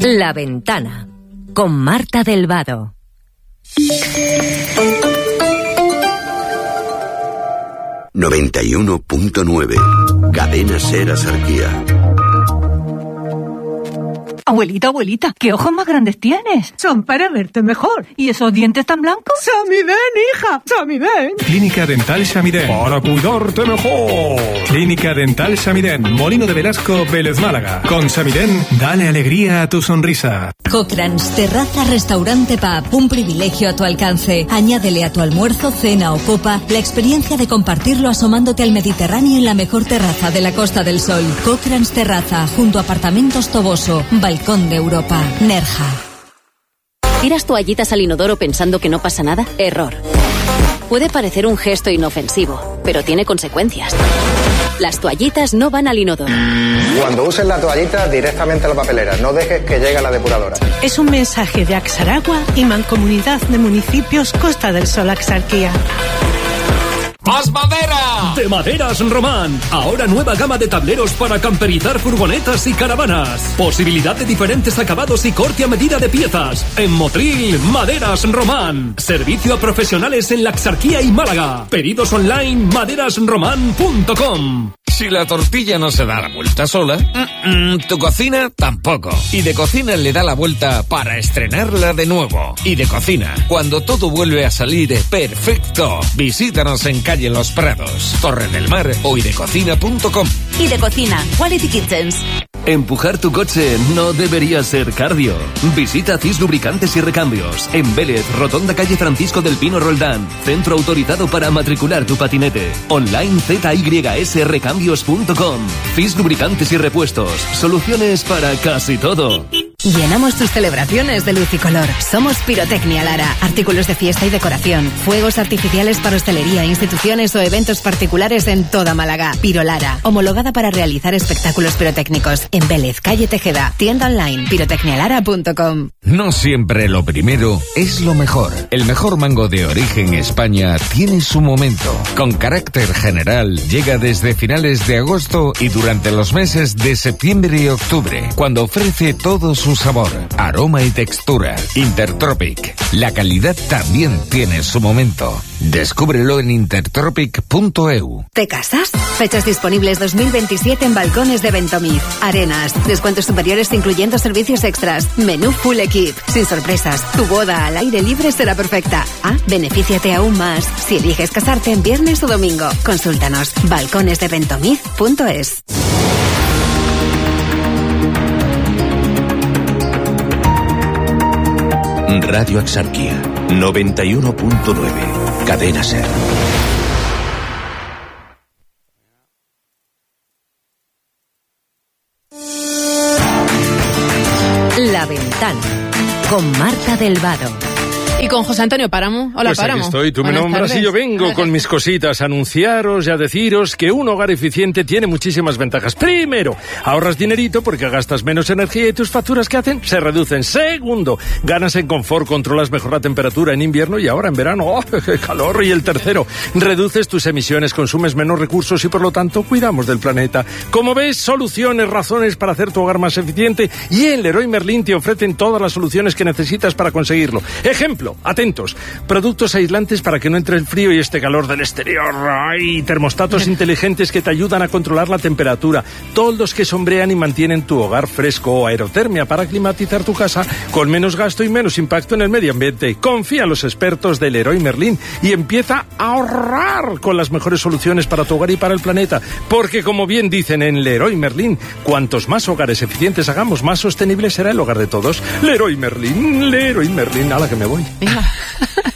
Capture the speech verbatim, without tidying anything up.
La Ventana, con Marta del Vado. noventa y uno punto nueve. Cadena Ser Axarquía. Abuelita, abuelita, ¿qué ojos más grandes tienes? Son para verte mejor. ¿Y esos dientes tan blancos? Samiden, hija, Samiden. Clínica Dental Samiden, para cuidarte mejor. Clínica Dental Samiden, Molino de Velasco, Vélez Málaga. Con Samiden, dale alegría a tu sonrisa. Cochrans, terraza, restaurante, pub, un privilegio a tu alcance. Añádele a tu almuerzo, cena o copa la experiencia de compartirlo asomándote al Mediterráneo en la mejor terraza de la Costa del Sol. Cochrans Terraza, junto a Apartamentos Toboso, Balcón de Europa. Nerja. ¿Tiras toallitas al inodoro pensando que no pasa nada? Error. Puede parecer un gesto inofensivo, pero tiene consecuencias. Las toallitas no van al inodoro. Cuando uses la toallita, directamente a la papelera. No dejes que llegue a la depuradora. Es un mensaje de Axaragua y Mancomunidad de Municipios Costa del Sol Axarquía. ¡Más madera! De Maderas Román. Ahora nueva gama de tableros para camperizar furgonetas y caravanas. Posibilidad de diferentes acabados y corte a medida de piezas. En Motril, Maderas Román. Servicio a profesionales en la Axarquía y Málaga. Pedidos online, maderas román punto com. Si la tortilla no se da la vuelta sola, mm-mm, tu cocina tampoco. Y de Cocina le da la vuelta para estrenarla de nuevo. Y de Cocina, cuando todo vuelve a salir perfecto. Visítanos en calle Los Prados, Torre del Mar o idecocina punto com. Idecocina, Quality Kitchens. Empujar tu coche no debería ser cardio. Visita C I S Lubricantes y Recambios. En Vélez, Rotonda calle Francisco del Pino Roldán. Centro autorizado para matricular tu patinete. Online z y s recambios punto com. C I S Lubricantes y Repuestos. Soluciones para casi todo. Llenamos tus celebraciones de luz y color. Somos Pirotecnia Lara. Artículos de fiesta y decoración. Fuegos artificiales para hostelería, instituciones o eventos particulares en toda Málaga. Piro Lara. Homologada para realizar espectáculos pirotécnicos. En Vélez, calle Tejeda. Tienda online pirotecnia lara punto com. No siempre lo primero es lo mejor. El mejor mango de origen España tiene su momento. Con carácter general, llega desde finales de agosto y durante los meses de septiembre y octubre, cuando ofrece todo su sabor, aroma y textura. Intertropic. La calidad también tiene su momento. Descúbrelo en intertropic punto e u. ¿Te casas? Fechas disponibles dos mil veintisiete en Balcones de Ventomir. Arenas. Descuentos superiores incluyendo servicios extras. Menú full equip. Sin sorpresas. Tu boda al aire libre será perfecta. Ah, benefíciate aún más si eliges casarte en viernes o domingo. Consúltanos. balcones de ventomir punto es. Radio Axarquía, noventa y uno punto nueve. Cadena Ser. La Ventana, con Marta del Vado. Y con José Antonio Páramo. Hola, pues Páramo. Aquí estoy, tú Buenas me nombras tardes. y yo vengo con mis cositas a anunciaros y a deciros que un hogar eficiente tiene muchísimas ventajas. Primero, ahorras dinerito porque gastas menos energía y tus facturas que hacen se reducen. Segundo, ganas en confort, controlas mejor la temperatura en invierno y ahora en verano. ¡Oh, qué calor! Y el tercero, reduces tus emisiones, consumes menos recursos y por lo tanto cuidamos del planeta. Como ves, soluciones, razones para hacer tu hogar más eficiente y en Leroy Merlin te ofrecen todas las soluciones que necesitas para conseguirlo. Ejemplo, atentos, productos aislantes para que no entre el frío y este calor del exterior. ¡Ay! Termostatos inteligentes que te ayudan a controlar la temperatura, toldos que sombrean y mantienen tu hogar fresco, o aerotermia para climatizar tu casa con menos gasto y menos impacto en el medio ambiente. Confía en los expertos de Leroy Merlin y empieza a ahorrar con las mejores soluciones para tu hogar y para el planeta, porque como bien dicen en Leroy Merlin, cuantos más hogares eficientes hagamos, más sostenible será el hogar de todos. Leroy Merlin, Leroy Merlin, a la que me voy. Venga.